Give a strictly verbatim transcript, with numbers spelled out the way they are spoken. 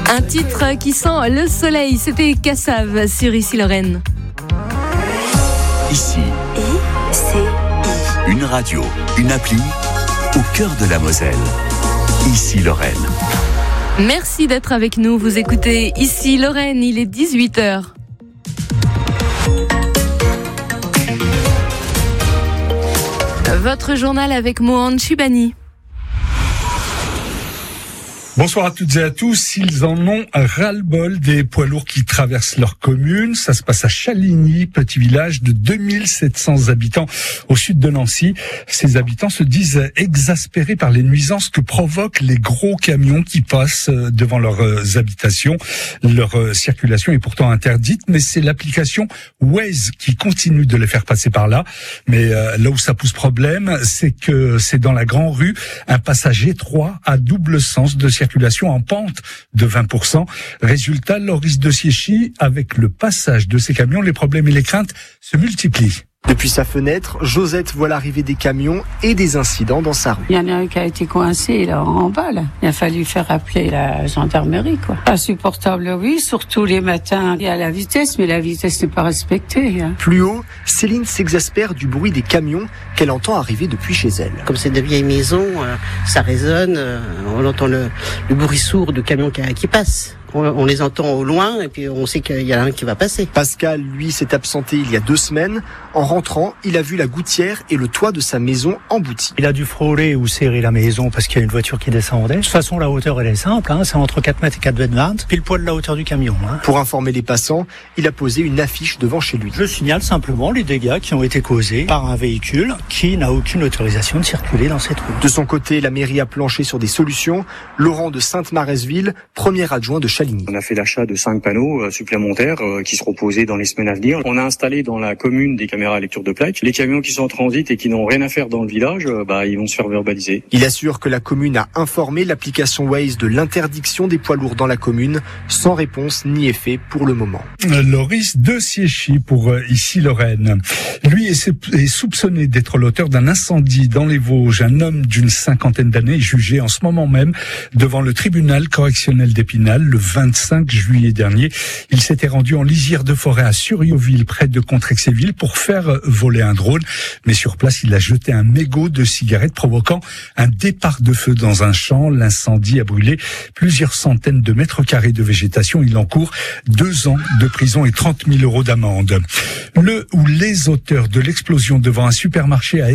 Un titre qui sent le soleil, c'était Cassave sur Ici Lorraine. Ici, I C I. une radio, une appli au cœur de la Moselle. Ici Lorraine. Merci d'être avec nous, vous écoutez Ici Lorraine, il est dix-huit heures. Votre journal avec Mohan Chubani. Bonsoir à toutes et à tous. Ils en ont ras-le-bol des poids lourds qui traversent leur commune. Ça se passe à Chaligny, petit village de deux mille sept cents habitants au sud de Nancy. Ces habitants se disent exaspérés par les nuisances que provoquent les gros camions qui passent devant leurs habitations. Leur circulation est pourtant interdite, mais c'est l'application Waze qui continue de les faire passer par là. Mais là où ça pose problème, c'est que c'est dans la grande rue, un passage étroit à double sens de circulation en pente de vingt pour cent. Résultat, Loris de Siéchy, avec le passage de ces camions, les problèmes et les craintes se multiplient. Depuis sa fenêtre, Josette voit l'arrivée des camions et des incidents dans sa rue. Il y en a un qui a été coincé là, en bas. Là. Il a fallu faire appeler la gendarmerie. Quoi. Insupportable, oui, surtout les matins. Il y a la vitesse, mais la vitesse n'est pas respectée. Hein. Plus haut, Céline s'exaspère du bruit des camions qu'elle entend arriver depuis chez elle. Comme c'est de vieilles maisons, euh, ça résonne, euh, on entend le, le bruit sourd de camions qui, qui passent. On, on les entend au loin et puis on sait qu'il y en a un qui va passer. Pascal, lui, s'est absenté il y a deux semaines. En rentrant, il a vu la gouttière et le toit de sa maison emboutis. Il a dû frôler ou serrer la maison parce qu'il y a une voiture qui descendait. De toute façon, la hauteur, elle est simple, hein, c'est entre quatre mètres et quatre mètres vingt, pile poil de la hauteur du camion. Hein. Pour informer les passants, il a posé une affiche devant chez lui. Je signale simplement les dégâts qui ont été causés par un véhicule qui n'a aucune autorisation de circuler dans cette rue. De son côté, la mairie a planché sur des solutions. Laurent de Sainte-Maresville, premier adjoint de Chaligny. On a fait l'achat de cinq panneaux euh, supplémentaires euh, qui seront posés dans les semaines à venir. On a installé dans la commune des caméras à lecture de plaques. Les camions qui sont en transit et qui n'ont rien à faire dans le village, euh, bah, ils vont se faire verbaliser. Il assure que la commune a informé l'application Waze de l'interdiction des poids lourds dans la commune, sans réponse ni effet pour le moment. Loris de Siéchy pour euh, Ici Lorraine. Lui est, est soupçonné d'être l'auteur d'un incendie dans les Vosges. Un homme d'une cinquantaine d'années est jugé en ce moment même devant le tribunal correctionnel d'Épinal le vingt-cinq juillet dernier. Il s'était rendu en lisière de forêt à Surrioville, près de Contrexéville, pour faire voler un drone. Mais sur place, il a jeté un mégot de cigarette, provoquant un départ de feu dans un champ. L'incendie a brûlé plusieurs centaines de mètres carrés de végétation. Il encourt deux ans de prison et trente mille euros d'amende. Le ou les auteurs de l'explosion devant un supermarché à